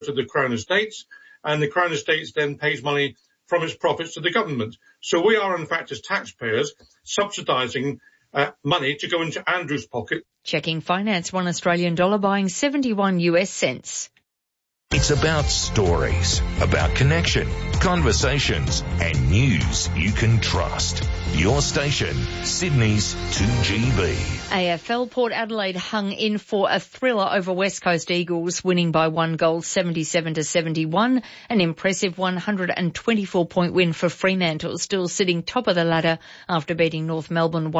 to the Crown Estates, and the Crown Estates then pays money from its profits to the government. So we are, in fact, as taxpayers, subsidising money to go into Andrew's pocket. Checking finance, $1 Australian dollar buying 71 US cents. It's about stories, about connection, conversations, and news you can trust. Your station, Sydney's 2GB. AFL Port Adelaide hung in for a thriller over West Coast Eagles, winning by 1 goal, 77-71. An impressive 124-point win for Fremantle, still sitting top of the ladder after beating North Melbourne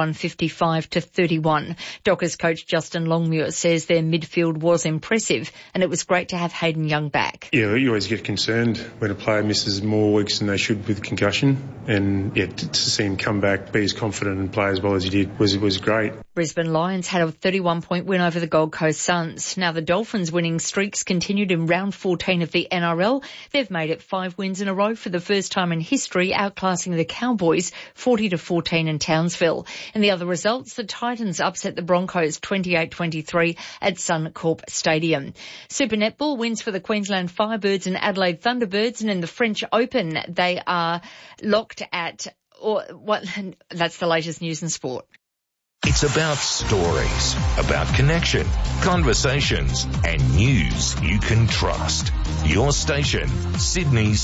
155-31. Dockers coach Justin Longmuir says their midfield was impressive, and it was great to have Hayden Young back. Yeah, you always get concerned when a player misses more weeks than they should with concussion, and to see him come back, be as confident and play as well as he did was great. Brisbane Lions had a 31-point win over the Gold Coast Suns. Now the Dolphins' winning streaks continued in round 14 of the NRL. They've made it 5 wins in a row for the first time in history, outclassing the Cowboys 40-14 in Townsville. In the other results, the Titans upset the Broncos 28-23 at Suncorp Stadium. Super Netball wins for the Queensland Firebirds and Adelaide Thunderbirds, and in the French Open, they are locked at... That's the latest news and sport. It's about stories, about connection, conversations, and news you can trust. Your station, Sydney's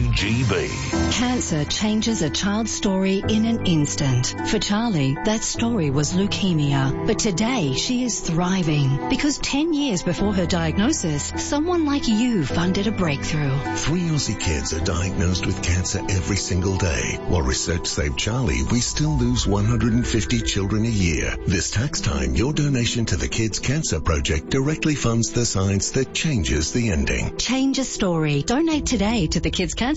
2GB. Cancer changes a child's story in an instant. For Charlie, that story was leukemia. But today, she is thriving because 10 years before her diagnosis, someone like you funded a breakthrough. 3 Aussie kids are diagnosed with cancer every single day. While research saved Charlie, we still lose 150 children a year. This tax time, your donation to the Kids Cancer Project directly funds the science that changes the ending. Change a story. Donate today to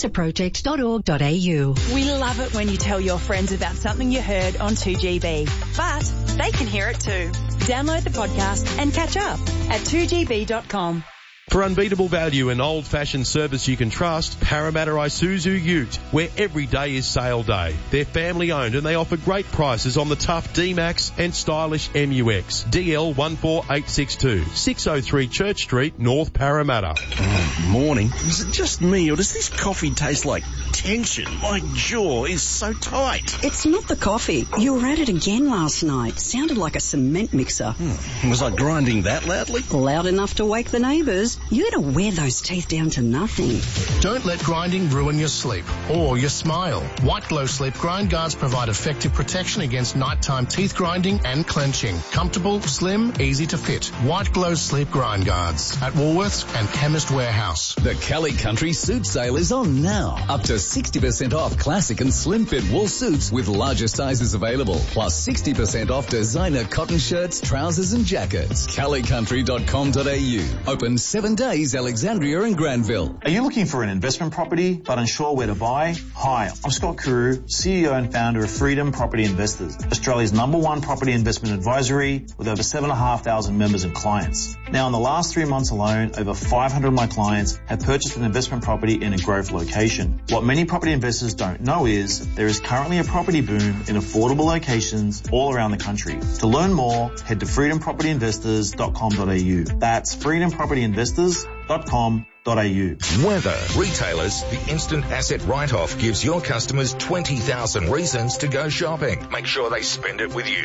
thekidscancerproject.org.au. We love it when you tell your friends about something you heard on 2GB, but they can hear it too. Download the podcast and catch up at 2gb.com. For unbeatable value and old-fashioned service you can trust, Parramatta Isuzu Ute, where every day is sale day. They're family-owned and they offer great prices on the tough D-Max and stylish MUX. DL 14862, 603 Church Street, North Parramatta. Morning. Is it just me or does this coffee taste like tension? My jaw is so tight. It's not the coffee. You were at it again last night. Sounded like a cement mixer. Was I grinding that loudly? Loud enough to wake the neighbours. You gotta wear those teeth down to nothing. Don't let grinding ruin your sleep or your smile. White Glow Sleep Grind Guards provide effective protection against nighttime teeth grinding and clenching. Comfortable, slim, easy to fit. White Glow Sleep Grind Guards at Woolworths and Chemist Warehouse. The Kelly Country Suit Sale is on now. Up to 60% off classic and slim fit wool suits with larger sizes available. Plus 60% off designer cotton shirts, trousers and jackets. kellycountry.com.au. Open 7 days, Alexandria and Granville. Are you looking for an investment property but unsure where to buy? Hi, I'm Scott Carew, CEO and founder of Freedom Property Investors, Australia's #1 property investment advisory with over 7,500 members and clients. Now, in the last 3 months alone, over 500 of my clients have purchased an investment property in a growth location. What many property investors don't know is there is currently a property boom in affordable locations all around the country. To learn more, head to freedompropertyinvestors.com.au. That's freedompropertyinvestors.com.au. Weather. Retailers, the instant asset write-off gives your customers 20,000 reasons to go shopping. Make sure they spend it with you.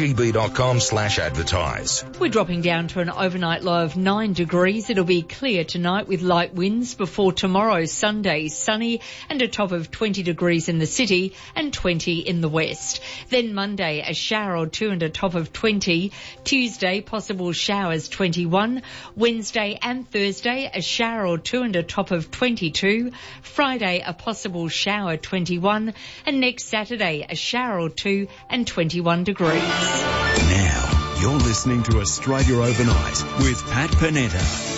2gb.com/advertise. We're dropping down to an overnight low of 9 degrees. It'll be clear tonight with light winds before tomorrow, Sunday, sunny and a top of 20 degrees in the city and 20 in the west. Then Monday, a shower or two and a top of 20. Tuesday, possible showers 21. Wednesday and Thursday, a shower or two and a top of 22. Friday, a possible shower 21. And next Saturday, a shower or two and 21 degrees. Now, you're listening to Australia Overnight with Pat Panetta.